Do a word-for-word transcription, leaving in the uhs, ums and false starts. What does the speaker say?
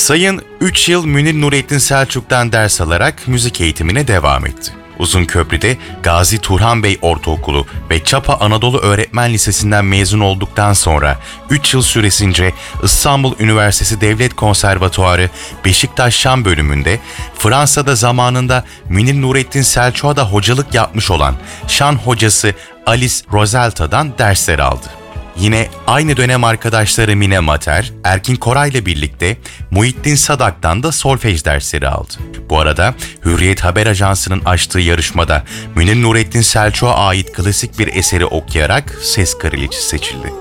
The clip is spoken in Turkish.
Sayın üç yıl Münir Nurettin Selçuk'tan ders alarak müzik eğitimine devam etti. Uzunköprü'de Gazi Turhan Bey Ortaokulu ve Çapa Anadolu Öğretmen Lisesi'nden mezun olduktan sonra üç yıl süresince İstanbul Üniversitesi Devlet Konservatuarı Beşiktaş Şan bölümünde, Fransa'da zamanında Münir Nurettin Selçuk'a da hocalık yapmış olan şan hocası Alice Roselta'dan dersler aldı. Yine aynı dönem arkadaşları Mine Mater, Erkin Koray'la birlikte Muhittin Sadak'tan da solfej dersleri aldı. Bu arada Hürriyet Haber Ajansı'nın açtığı yarışmada Münir Nurettin Selçuk'a ait klasik bir eseri okuyarak ses kraliçesi seçildi.